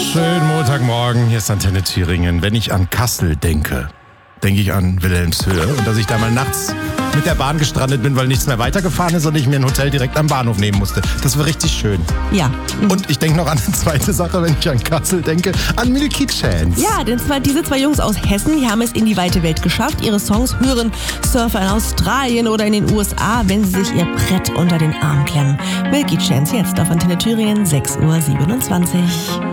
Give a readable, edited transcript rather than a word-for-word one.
Schönen Montagmorgen, hier ist Antenne Thüringen. Wenn ich an Kassel denke ich an Wilhelmshöhe und dass ich da mal nachts mit der Bahn gestrandet bin, weil nichts mehr weitergefahren ist und ich mir ein Hotel direkt am Bahnhof nehmen musste. Das war richtig schön. Ja. Und ich denke noch an eine zweite Sache, wenn ich an Kassel denke, an Milky Chance. Ja, denn diese zwei Jungs aus Hessen, die haben es in die weite Welt geschafft. Ihre Songs hören Surfer in Australien oder in den USA, wenn sie sich ihr Brett unter den Arm klemmen. Milky Chance jetzt auf Antenne Thüringen, 6:27 Uhr.